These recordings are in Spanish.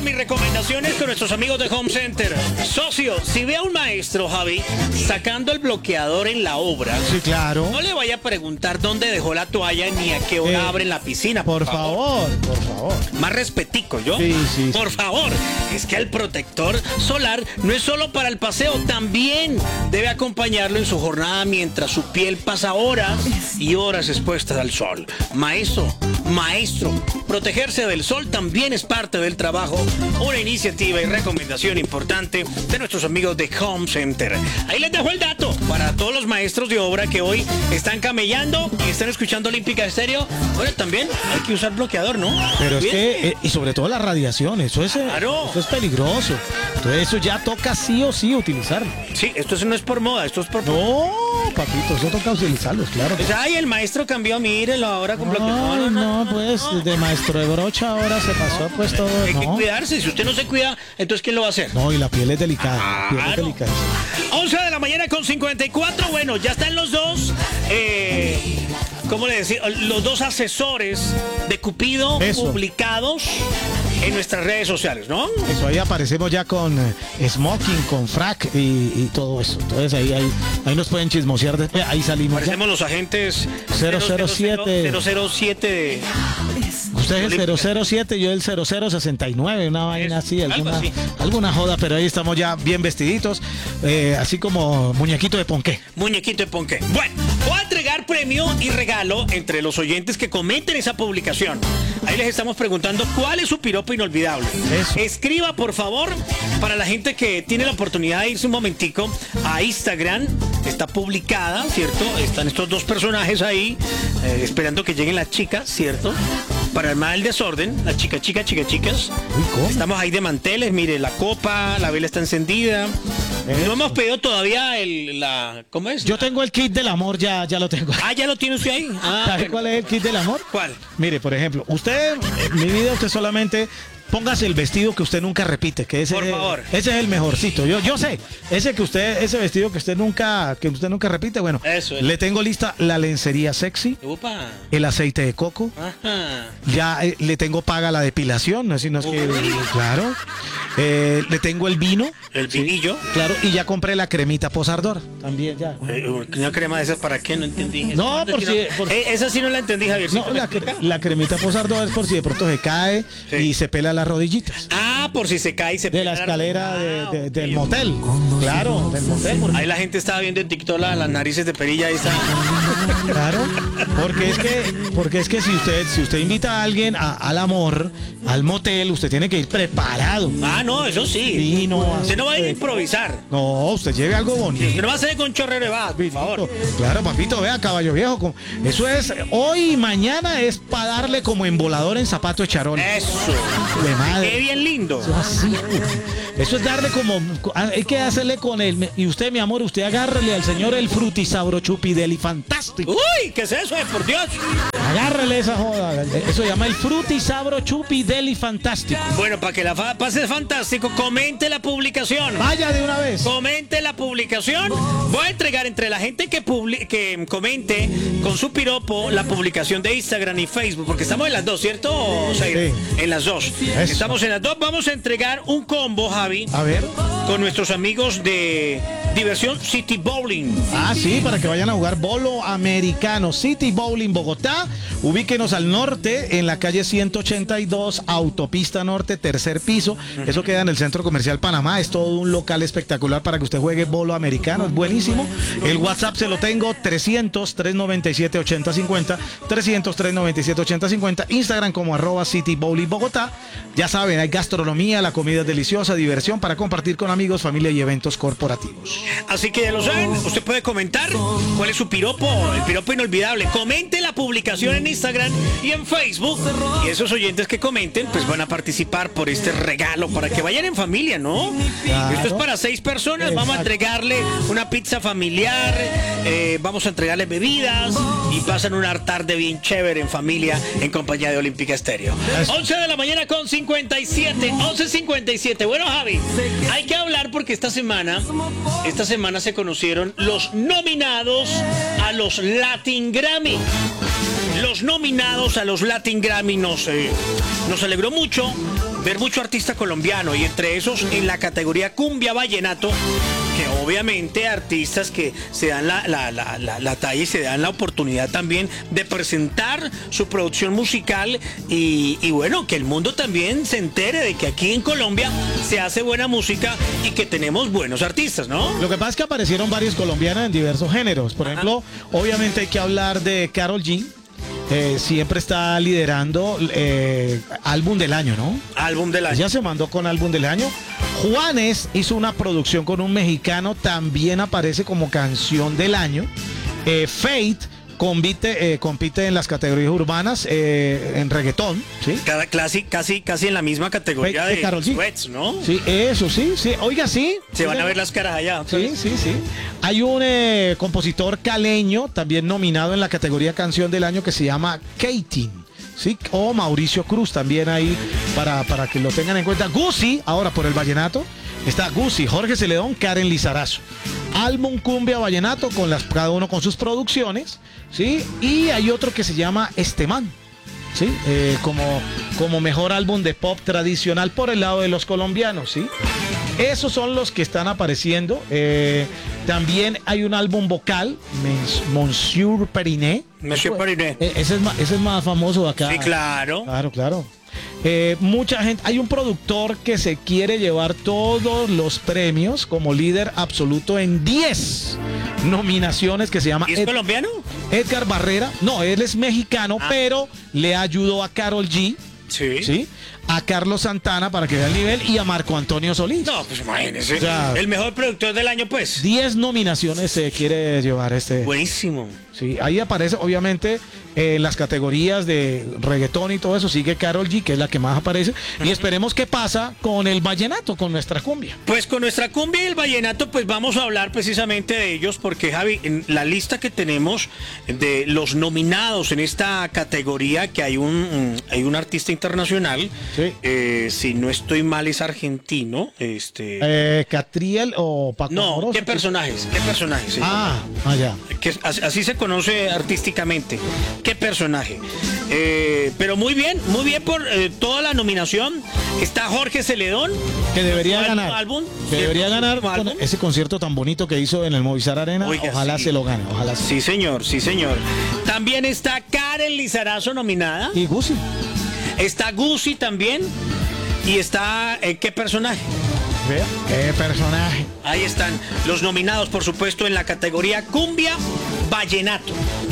mis recomendaciones con nuestros amigos de Home Center. Socio, si ve a un maestro, Javi, sacando el bloqueador en la obra, sí, claro, no le vaya a preguntar dónde dejó la toalla ni a qué hora abren la piscina. Por favor. Más respetico, ¿yo? Sí. Por favor. Es que el protector solar no es solo para el paseo, también debe acompañarlo en su jornada mientras su piel pasa horas y horas expuesta al sol. Maestro, protegerse del sol también es parte del trabajo, una iniciativa y recomendación importante de nuestros amigos de Home Center. Ahí les dejo el dato para todos los maestros de obra que hoy están camellando y están escuchando Olímpica Estéreo. Bueno, también hay que usar bloqueador, ¿no? Pero es que, y sobre todo la radiación, eso es peligroso. Entonces eso ya toca sí o sí utilizarlo. Sí, esto no es por moda, esto es por... No, papito, eso toca utilizarlos, claro. Pues, ay, el maestro cambió, mírelo ahora con bloqueador. No, pues, de maestro de brocha ahora se pasó, pues, todo. Hay que cuidarse, si usted no se cuida, entonces ¿quién lo va a hacer? No, y la piel es delicada, Claro. la piel es delicada. 11 de la mañana con 54, bueno, ya están los dos, ¿cómo le decía? Los dos asesores de Cupido publicados en nuestras redes sociales, ¿no? Eso, ahí aparecemos ya con smoking, con frac y todo eso. Entonces ahí nos pueden chismosear, ahí salimos. Parecemos los agentes 007. 007 de... Usted es el 007, yo el 0069, una vaina así, alguna joda, pero ahí estamos ya bien vestiditos, así como muñequito de ponqué. Muñequito de ponqué. Bueno, voy a entregar premio y regalo entre los oyentes que comenten esa publicación. Ahí les estamos preguntando cuál es su piropo inolvidable. Eso. Escriba, por favor, para la gente que tiene la oportunidad de irse un momentico a Instagram. Está publicada, ¿cierto? Están estos dos personajes ahí, esperando que lleguen las chicas, ¿cierto? Para armar el desorden, las chicas. Uy, ¿cómo? Estamos ahí de manteles, mire, la copa, la vela está encendida. No hemos pedido todavía ¿cómo es? Yo tengo el kit del amor, ya lo tengo. Ah, ¿ya lo tiene usted ahí? ¿Sabe cuál es el kit del amor? ¿Cuál? Mire, por ejemplo, usted, en mi vida, usted solamente... Póngase el vestido que usted nunca repite, que ese, por favor. Ese es el mejorcito. Yo sé, ese vestido que usted nunca repite, bueno, eso es. Le tengo lista la lencería sexy, Upa. el aceite de coco, Ajá. ya le tengo paga la depilación, así no es que, claro, le tengo el vino, El vinillo. claro, y ya compré la cremita posardor, también ya. Una crema de esas, ¿para qué? No entendí. No, Esa sí no la entendí, Javier. no, la cremita posardor es por si de pronto se cae y se pela las rodillitas. Ah, por si se cae y se De la escalera del motel. Claro, del motel. Ahí la gente estaba viendo en TikTok las narices de perilla. Ahí está. Claro, porque es que si usted invita a alguien al amor, al motel, usted tiene que ir preparado. Ah, no, eso sí. Vino, Usted no va a ir a improvisar. No, usted lleve algo bonito. Usted no va a hacer con chorrero de baja, por favor. Claro, papito, vea, caballo viejo. Eso es, hoy y mañana es para darle como embolador en zapato de charol. Eso. De madre. Qué bien lindo. Eso es darle como, hay que hacerle con él. Y usted, mi amor, usted agárrele al señor el frutisabro chupideli fantástico. Uy, ¿qué es eso? Por Dios. Agárrele esa joda. Eso se llama el frutisabro chupideli fantástico. Bueno, para que la pase fantástico, comente la publicación. Vaya de una vez. Comente la publicación. Voy a entregar entre la gente que comente con su piropo la publicación de Instagram y Facebook, porque estamos en las dos, ¿cierto? Sí. En las dos. Eso. Estamos en las dos. Vamos a entregar un combo, Javi, A ver. con nuestros amigos de Diversión City Bowling. Ah, sí, para que vayan a jugar bolo americano. City Bowling Bogotá. Ubíquenos al norte, en la calle 182, Autopista Norte, tercer piso. Eso queda en el Centro Comercial Panamá. Es todo un local espectacular para que usted juegue bolo americano. Es buenísimo. El WhatsApp se lo tengo, 300-397-8050. 300-397-8050. Instagram como @City Bowling Bogotá. Ya saben, hay gastronomía, la comida es deliciosa, diversión para compartir con amigos, familia y eventos corporativos. Así que ya lo saben, usted puede comentar cuál es su piropo, el piropo inolvidable. Comente la publicación en Instagram y en Facebook. Y esos oyentes que comenten, pues van a participar por este regalo para que vayan en familia, ¿no? Claro. Esto es para 6 personas. Exacto. Vamos a entregarle una pizza familiar, vamos a entregarle bebidas y pasan una tarde bien chévere en familia en compañía de Olímpica Estéreo. 11 de la mañana con 57, 11:57. Bueno, Javi, hay que hablar porque esta semana se conocieron los nominados a los Latin Grammy. Los nominados a los Latin Grammy nos alegró mucho ver mucho artista colombiano y entre esos en la categoría cumbia vallenato, que obviamente artistas que se dan la talla y se dan la oportunidad también de presentar su producción musical y bueno, que el mundo también se entere de que aquí en Colombia se hace buena música y que tenemos buenos artistas, ¿no? Lo que pasa es que aparecieron varios colombianos en diversos géneros. Por ejemplo, obviamente hay que hablar de Karol G. Siempre está liderando álbum del año, ¿no? Álbum del año. Ella se mandó con álbum del año. Juanes hizo una producción con un mexicano, también aparece como canción del año. Fate compite en las categorías urbanas, en reggaetón, ¿sí? Casi en la misma categoría Fate de Karol G. Sweats, ¿no? Sí, eso sí. Oiga, sí. Se van a ver las caras allá. Sí. Hay un compositor caleño también nominado en la categoría canción del año que se llama Katin, ¿sí? O Mauricio Cruz también ahí para que lo tengan en cuenta. Guzzi, ahora por el vallenato, está Guzzi, Jorge Celedón, Karen Lizarazo. Álbum cumbia vallenato cada uno con sus producciones, ¿sí? Y hay otro que se llama Esteman, ¿sí? Como mejor álbum de pop tradicional por el lado de los colombianos, ¿sí? Esos son los que están apareciendo. También hay un álbum vocal, Monsieur Periné. Monsieur Periné. Ese es más famoso de acá. Sí, claro. Claro. Mucha gente, hay un productor que se quiere llevar todos los premios como líder absoluto en 10 nominaciones, que se llama... ¿Y es colombiano? Edgar Barrera. No, él es mexicano, pero le ayudó a Karol G. Sí. A Carlos Santana, para que vea el nivel, y a Marco Antonio Solís. No, pues imagínese. O sea, el mejor productor del año, pues. 10 nominaciones se quiere llevar este. Buenísimo. Sí, ahí aparece, obviamente, en las categorías de reggaetón y todo eso, sigue Karol G, que es la que más aparece. Y esperemos qué pasa con el vallenato, con nuestra cumbia. Pues con nuestra cumbia y el vallenato, pues vamos a hablar precisamente de ellos, porque Javi, en la lista que tenemos de los nominados en esta categoría, que hay un artista internacional, sí. Si no estoy mal es argentino, Catriel o Paco No, Amoroso. ¿qué personajes? Sí. Ya. Que así se conoce artísticamente. ¿Qué personaje? Pero muy bien por toda la nominación. Está Jorge Celedón, que debería ganar. Álbum, que debería ganar con ese concierto tan bonito que hizo en el Movistar Arena. Oiga, ojalá sí. se lo gane. Ojalá. Sí, señor. También está Karen Lizarazo nominada. Y Guzzi. Está Guzzi también. Y está ¿qué personaje? Vea, qué personaje. Ahí están los nominados, por supuesto, en la categoría cumbia vallenato.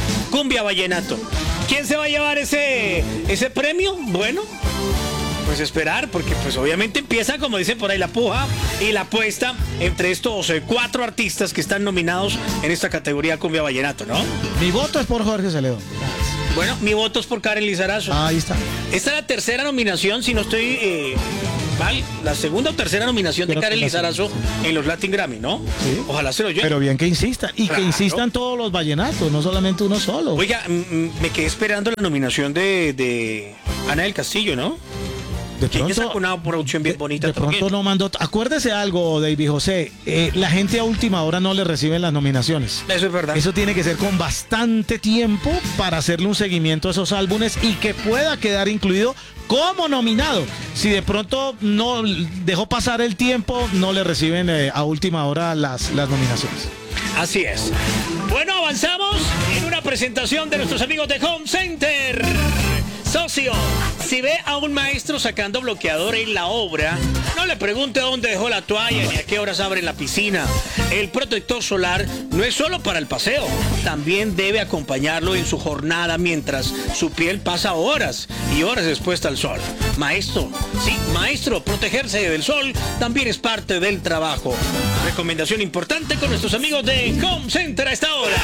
¿Quién se va a llevar ese premio? Bueno, pues esperar, porque pues obviamente empieza, como dicen por ahí, la puja y la apuesta entre estos 4 artistas que están nominados en esta categoría cumbia vallenato, ¿no? Mi voto es por Jorge Celedón. Bueno, mi voto es por Karen Lizarazo. Ahí está. Esta es la tercera nominación, si no estoy mal, la segunda o tercera nominación de Karen Lizarazo en los Latin Grammy, ¿no? Sí. Ojalá se lo lleven. Pero bien que insistan. Y Claro. que insistan todos los vallenatos, no solamente uno solo. Oiga, me quedé esperando la nominación de Ana del Castillo, ¿no? De Que ella pronto, sacó una producción bien bonita de pronto también. no mandó. Acuérdese algo, David José. La gente a última hora no le reciben las nominaciones. Eso es verdad. Eso tiene que ser con bastante tiempo para hacerle un seguimiento a esos álbumes y que pueda quedar incluido como nominado. Si de pronto no dejó pasar el tiempo, no le reciben a última hora las nominaciones. Así es. Bueno, avanzamos en una presentación de nuestros amigos de Home Center. Socio, si ve a un maestro sacando bloqueador en la obra, no le pregunte dónde dejó la toalla ni a qué horas abren la piscina. El protector solar no es solo para el paseo, también debe acompañarlo en su jornada mientras su piel pasa horas y horas expuesta al sol. Maestro, protegerse del sol también es parte del trabajo. Recomendación importante con nuestros amigos de Home Center a esta hora.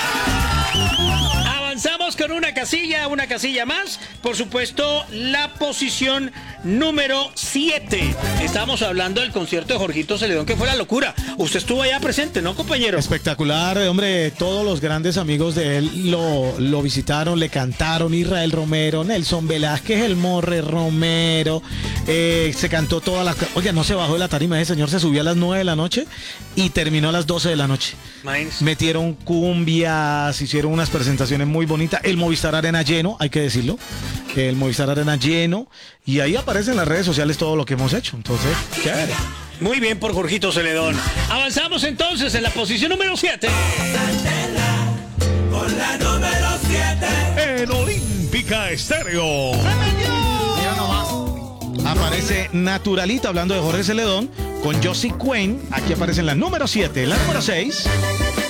Avanzamos con una casilla más. Por supuesto, la posición número 7. Estamos hablando del concierto de Jorgito Celedón, que fue la locura. Usted estuvo allá presente, ¿no, compañero? Espectacular, hombre. Todos los grandes amigos de él lo visitaron, le cantaron. Israel Romero, Nelson Velázquez, El Morre Romero. Se cantó toda la... Oiga, no se bajó de la tarima. Ese señor se subió a las 9 de la noche y terminó a las 12 de la noche. Imagínese. Metieron cumbias, hicieron unas presentaciones muy bonitas. el Movistar Arena lleno, hay que decirlo. El Movistar Arena lleno. Y ahí aparece en las redes sociales todo lo que hemos hecho. Entonces, chévere. Muy bien por Jorgito Celedón. Avanzamos entonces en la posición número 7. Con la número 7. En Olímpica Estéreo. Mira nomás. Aparece Naturalita, hablando de Jorge Celedón, con Josie Quinn. Aquí aparece en la número 7. La número 6.